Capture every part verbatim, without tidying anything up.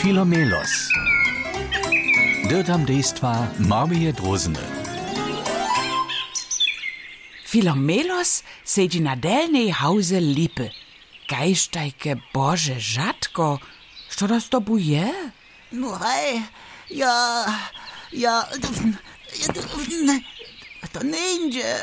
Filomelos. Dirtam dejstva Marmije Drozene. Filomelos sedzi na delnej hauze lipy. Gajštajke, bože, žatko, što das to buje? No hej, ja, ja, to neńdzie.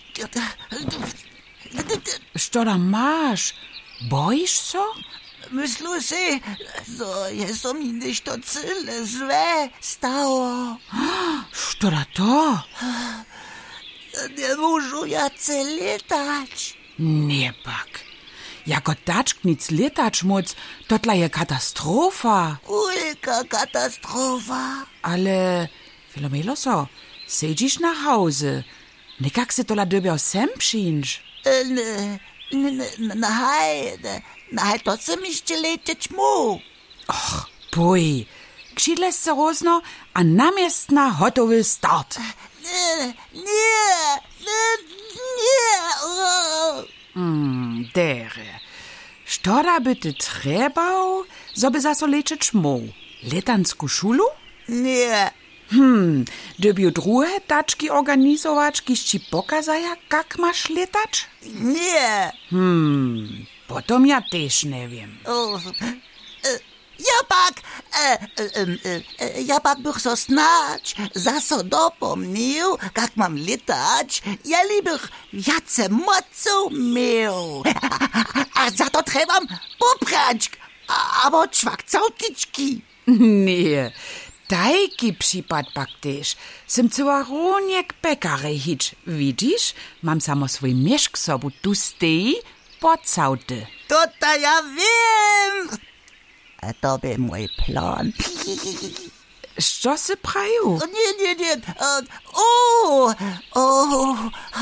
Što da maš? Bojiš so? Myślu si, so je so mi nešto cyle złe stało. Što da to? Nie mušu ja ce letać. Nie pak. Jako tačk nic letać moc, totla je katastrofa. Ulka katastrofa. Ale, Filomeloso, sedzisz na hauze. Nikak se tola dobiał sem przyjść. Ne, ne, ne, hej, ne, hej, to se mi jeszcze lecieć mu. Och, boj. Kšidle se rozno, a namiestna hotowy start. Nie, nie, nie, nie. Hmm, dere. Što da by ty trebał, zoby zaso lecieć mu? Letansku szulu? Nie. Hmm, dobił druhe taczki organizować, kiż ci pokazaja, jak masz letać? Nie. Hmm, potom ja też nie wiem. Oh, e, ja pak, e, e, e, e, ja pak bych so snać zaso dopomnił, jak mam letać, ja bych jace mocą miał. A za to trebam popračk, abo čvakcautički. Nie, tajki przypad pak też. Sem cyła runiek pekare hić. Widzisz, mam samo swój mieszk sobu tu stoi, pocauty. To ta ja wiem. A to by mój plan. Što se praju? Nie, nie, nie. O, o,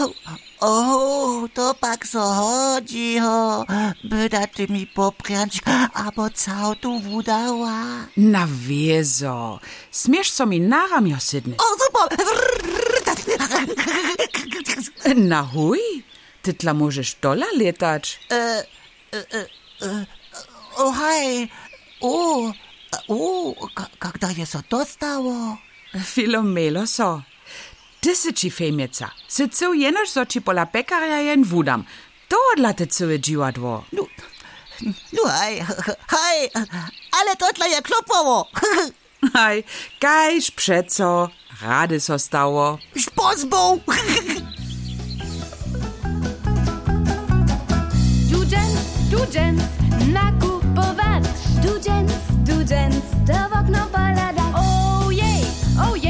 o, to pak so chodzi, ho. By da ty mi poprać, abo całtu wudała. Na wiezo. Smiesz so mi na ramio sydny. O, super. Na huj? Ty tla możesz dola letać. E, e, e, e, o, hej. O, o, когда je so to stało? Filomeloso. Ty si ci fejmieca. Si cył jenoż so ci pola pekarja jen wudam. To dla ty cyły dziwadło. No, no hej, hej, ale to dla je klopowo. Haj, kajż przeco. Rady so stało. Pozbą. Dudens, dudens, na